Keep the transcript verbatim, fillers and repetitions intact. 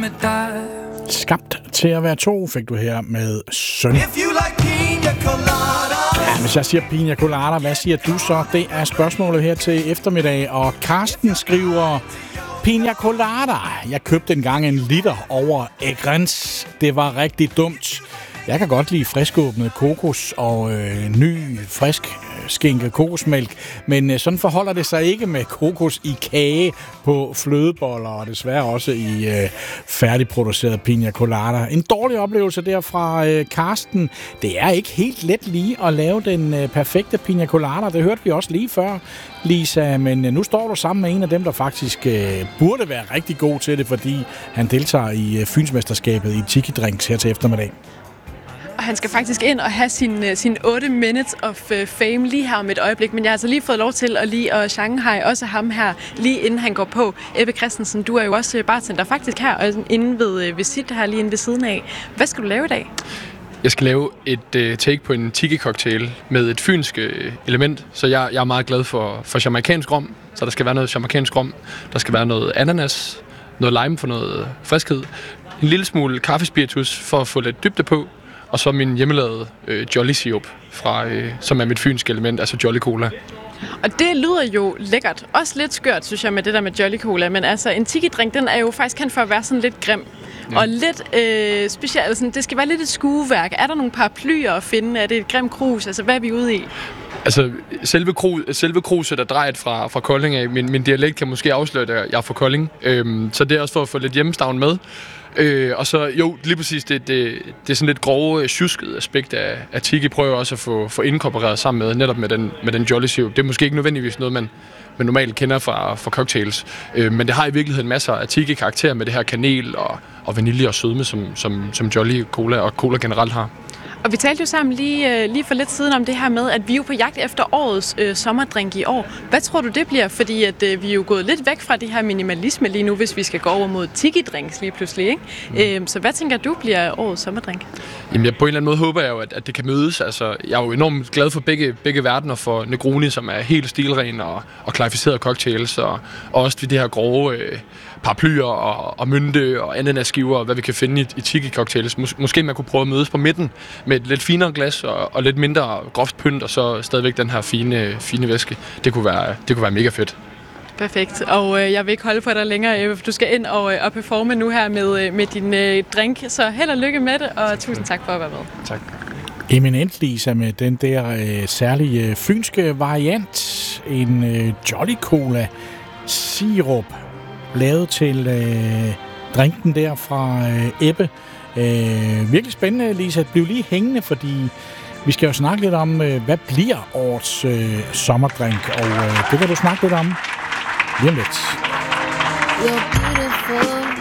med dig. Skabt til at være to fik du her med Søn. If you like pina colada. Ja, hvis jeg siger pina colada, hvad siger du så? Det er spørgsmålet her til eftermiddag, og Karsten skriver: Pina colada. Jeg købte engang en liter over Egrens. Det var rigtig dumt. Jeg kan godt lide friskåbnet kokos og øh, ny, frisk skinke kokosmælk, men øh, sådan forholder det sig ikke med kokos i kage på flødeboller, og desværre også i øh, færdigproduceret pina colada. En dårlig oplevelse der fra øh, Karsten. Det er ikke helt let lige at lave den øh, perfekte pina colada. Det hørte vi også lige før, Lisa, men øh, nu står du sammen med en af dem, der faktisk øh, burde være rigtig god til det, fordi han deltager i øh, Fynsmesterskabet i Tiki Drinks her til eftermiddag. Og han skal faktisk ind og have sin, sin otte minutes of fame lige her om et øjeblik. Men jeg har altså lige fået lov til at lige at Shanghai også ham her, lige inden han går på. Ebbe Christensen, du er jo også bartender faktisk her, og inde ved Visit her lige inde ved siden af. Hvad skal du lave i dag? Jeg skal lave et uh, take på en tiki-cocktail med et fynsk uh, element, så jeg, jeg er meget glad for, for jamaicansk rom. Så der skal være noget jamaicansk rom, der skal være noget ananas, noget lime for noget friskhed, en lille smule kaffespiritus for at få lidt dybde på, og så min hjemmelavede øh, Jolly Sirup, fra, øh, som er mit fynske element, altså Jolly Cola. Og det lyder jo lækkert. Også lidt skørt, synes jeg, med det der med Jolly Cola. Men altså, en tiki-drink, den er jo faktisk kendt for at være sådan lidt grim. Ja. Og lidt øh, specielt, sådan, det skal være lidt et skueværk. Er der nogle paraplyer at finde? Er det et grimt krus? Altså, hvad er vi ude i? Altså, selve, kru, selve kruset er drejet fra, fra Kolding af. Min, min dialekt kan måske afsløre, at jeg er fra Kolding. Øhm, så det er også for at få lidt hjemmestavn med. Øh, og så, jo, lige præcis, det, det, det er sådan lidt grove, sjusket aspekt af, af tiki, prøver også at få, få inkorporeret sammen med, netop med den, med den Jolly Sirup. Det er måske ikke nødvendigvis noget, man, man normalt kender fra, fra cocktails, øh, men det har i virkeligheden masser af tiki-karakterer med det her kanel og, og vanilje og sødme, som, som, som Jolly Cola og Cola generelt har. Og vi talte jo sammen lige, lige for lidt siden om det her med, at vi er jo på jagt efter årets øh, sommerdrink i år. Hvad tror du, det bliver? Fordi at, øh, vi er jo gået lidt væk fra det her minimalisme lige nu, hvis vi skal gå over mod tiki-drinks lige pludselig, ikke? Mm. Øh, så hvad tænker du bliver årets sommerdrink? Jamen, jeg, på en eller anden måde håber jeg jo, at, at det kan mødes. Altså, jeg er jo enormt glad for begge, begge verdener, for Negroni, som er helt stilren og, og klarificerede cocktails, og, og også de her grove øh, paraplyer og, og mynte og ananasskiver, og hvad vi kan finde i, i tiki-cocktails. Mås- måske man kunne prøve at mødes på midten med et lidt finere glas og, og lidt mindre groft pynt, og så stadigvæk den her fine, fine væske. Det kunne være, det kunne være mega fedt. Perfekt, og øh, jeg vil ikke holde på dig længere, for du skal ind og, øh, og performe nu her med, øh, med din øh, drink, så held og lykke med det, og tusind tak for at være med. Tak. Eminent, Lisa, med den der øh, særlige øh, fynske variant, en øh, Jolly Cola sirup, lavet til øh, drinken der fra øh, Ebbe. Øh, virkelig spændende, Lisa. Bliv lige hængende, fordi vi skal jo snakke lidt om, øh, hvad bliver årets øh, sommerdrink, og øh, det kan du snakke lidt om lige om lidt. You're beautiful.